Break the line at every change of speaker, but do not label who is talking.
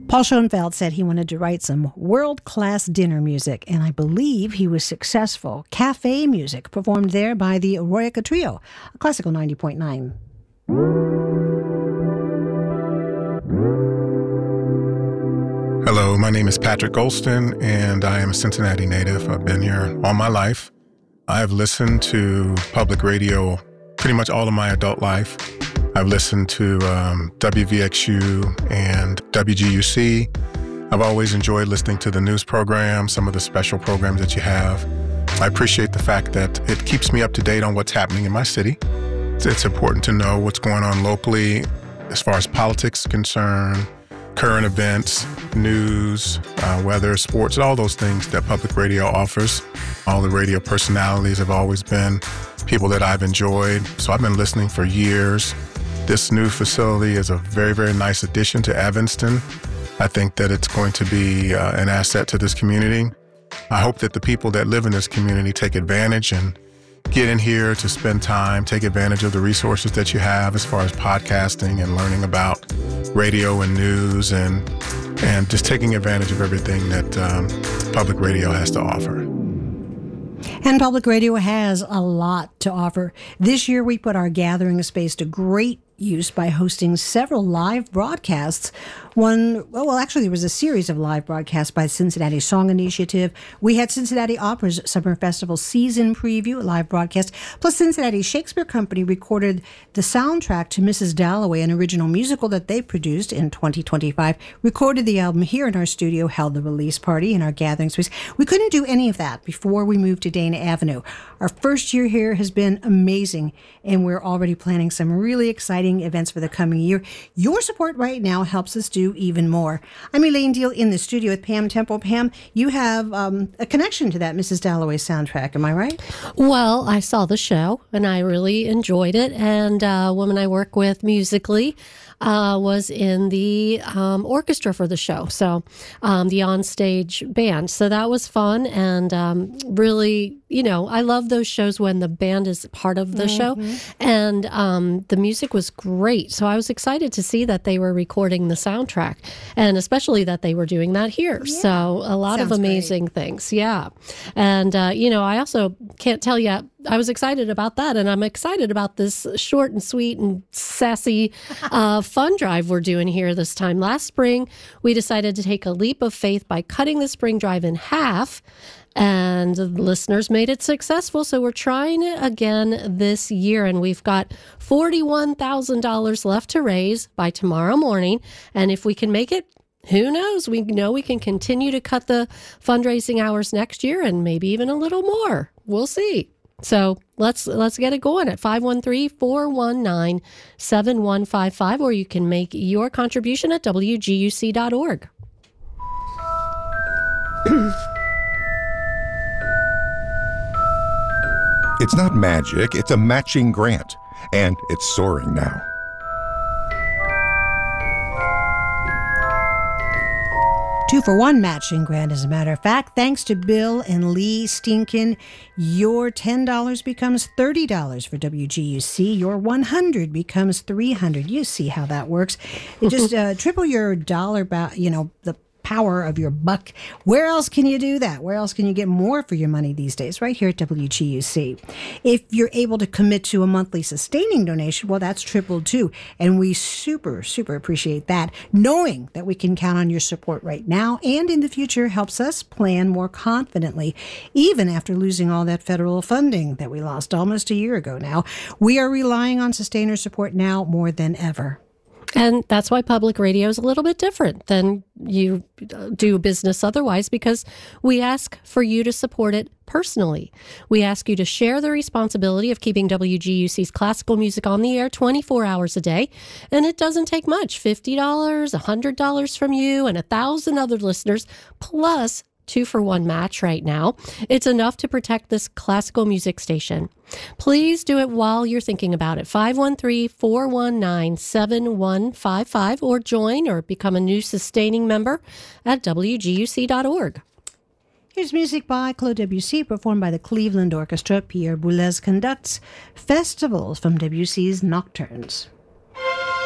Paul Schoenfeld said he wanted to write some world-class dinner music, and I believe he was successful. Cafe music performed there by the Eroica Trio, a Classical 90.9.
Hello, my name is Patrick Golston, and I am a Cincinnati native. I've been here all my life. I've listened to public radio pretty much all of my adult life. I've listened to WVXU and WGUC. I've always enjoyed listening to the news program, some of the special programs that you have. I appreciate the fact that it keeps me up to date on what's happening in my city. It's important to know what's going on locally as far as politics is concerned, current events, news, weather, sports, all those things that public radio offers. All the radio personalities have always been people that I've enjoyed. So I've been listening for years. This new facility is a very, very nice addition to Evanston. I think that it's going to be an asset to this community. I hope that the people that live in this community take advantage and get in here to spend time, take advantage of the resources that you have as far as podcasting and learning about radio and news and just taking advantage of everything that public radio has to offer.
And public radio has a lot to offer. This year, we put our gathering space to great use by hosting several live broadcasts. Actually, there was a series of live broadcasts by Cincinnati Song Initiative. We had Cincinnati Opera's Summer Festival season preview, a live broadcast. Plus, Cincinnati Shakespeare Company recorded the soundtrack to Mrs. Dalloway, an original musical that they produced in 2025. Recorded the album here in our studio, held the release party in our gathering space. We couldn't do any of that before we moved to Dana Avenue. Our first year here has been amazing, and we're already planning some really exciting events for the coming year. Your support right now helps us do even more. I'm Elaine Deal in the studio with Pam Temple. Pam, you have a connection to that Mrs. Dalloway soundtrack, am I right?
Well, I saw the show and I really enjoyed it. And a woman I work with musically was in the orchestra for the show, so the onstage band. So that was fun and really, I love those shows when the band is part of the show. And the music was great. So I was excited to see that they were recording the soundtrack and especially that they were doing that here. Yeah. So a lot of amazing things. Yeah. And, I also can't tell you, I was excited about that. And I'm excited about this short and sweet and sassy fun drive we're doing here this time. Last spring, we decided to take a leap of faith by cutting the spring drive in half. And the listeners made it successful. So we're trying it again this year. And we've got $41,000 left to raise by tomorrow morning. And if we can make it, who knows? We know we can continue to cut the fundraising hours next year and maybe even a little more. We'll see. So let's get it going at 513-419-7155, or you can make your contribution at wguc.org.
It's not magic, it's a matching grant, and it's soaring now.
Two-for-one matching grant, as a matter of fact. Thanks to Bill and Lee Stinkin, your $10 becomes $30 for WGUC. Your $100 becomes $300. You see how that works. You just triple your dollar, the power of your buck. Where else can you do that? Where else can you get more for your money these days? Right here at WGUC. If you're able to commit to a monthly sustaining donation, well, that's tripled too. And we super, super appreciate that. Knowing that we can count on your support right now and in the future helps us plan more confidently, even after losing all that federal funding that we lost almost a year ago now. We are relying on sustainer support now more than ever.
And that's why public radio is a little bit different than you do business otherwise, because we ask for you to support it personally. We ask you to share the responsibility of keeping WGUC's classical music on the air 24 hours a day. And it doesn't take much, $50, $100 from you and 1,000 other listeners, plus 2-for-1 match right now. It's enough to protect this classical music station. Please do it while you're thinking about it. 513-419-7155 or join or become a new sustaining member at WGUC.org.
Here's music by Claude Debussy, performed by the Cleveland Orchestra. Pierre Boulez conducts Festivals from Debussy's Nocturnes.